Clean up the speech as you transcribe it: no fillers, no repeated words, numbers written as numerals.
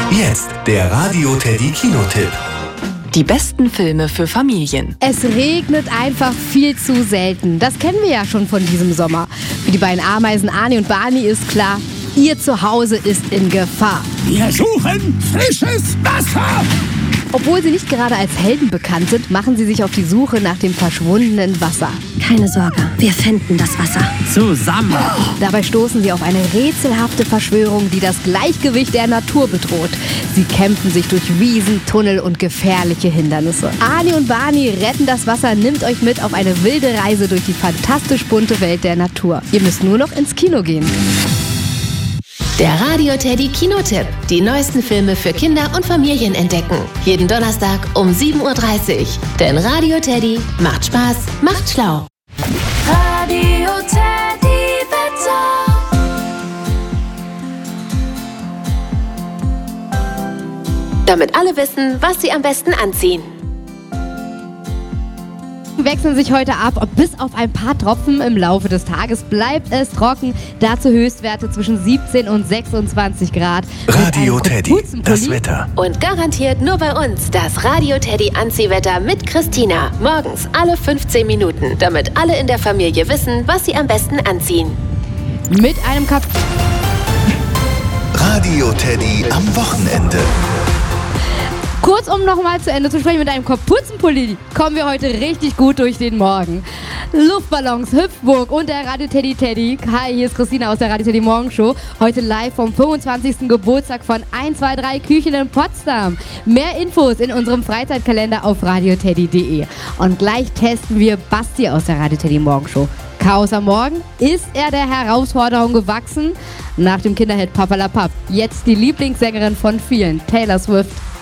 Jetzt der Radio Teddy Kinotipp. Die besten Filme für Familien. Es regnet einfach viel zu selten. Das kennen wir ja schon von diesem Sommer. Für die beiden Ameisen Ani und Barney ist klar, ihr Zuhause ist in Gefahr. Wir suchen frisches Wasser! Obwohl sie nicht gerade als Helden bekannt sind, machen sie sich auf die Suche nach dem verschwundenen Wasser. Keine Sorge, wir finden das Wasser. Zusammen! Dabei stoßen sie auf eine rätselhafte Verschwörung, die das Gleichgewicht der Natur bedroht. Sie kämpfen sich durch Wiesen, Tunnel und gefährliche Hindernisse. Ani und Barney retten das Wasser, nimmt euch mit auf eine wilde Reise durch die fantastisch bunte Welt der Natur. Ihr müsst nur noch ins Kino gehen. Der Radio Teddy Kinotipp. Die neuesten Filme für Kinder und Familien entdecken. Jeden Donnerstag um 7:30 Uhr. Denn Radio Teddy macht Spaß, macht schlau. Radio Teddy Wetter. Damit alle wissen, was sie am besten anziehen. Wechseln sich heute ab, bis auf ein paar Tropfen. Im Laufe des Tages bleibt es trocken. Dazu Höchstwerte zwischen 17 und 26 Grad. Radio Teddy, das Wetter. Und garantiert nur bei uns das Radio Teddy Anziehwetter mit Christina. Morgens alle 15 Minuten, damit alle in der Familie wissen, was sie am besten anziehen. Mit einem Radio Teddy am Wochenende. Kurz, um nochmal zu Ende zu sprechen, mit einem Kapuzenpulli kommen wir heute richtig gut durch den Morgen. Luftballons, Hüpfburg und der Radio Teddy. Hi, hier ist Christina aus der Radio Teddy Morgenshow. Heute live vom 25. Geburtstag von 123 Küchen in Potsdam. Mehr Infos in unserem Freizeitkalender auf radioteddy.de. Und gleich testen wir Basti aus der Radio Teddy Morgenshow. Chaos am Morgen, ist er der Herausforderung gewachsen? Nach dem Kinderhit Papalapap. Jetzt die Lieblingssängerin von vielen, Taylor Swift.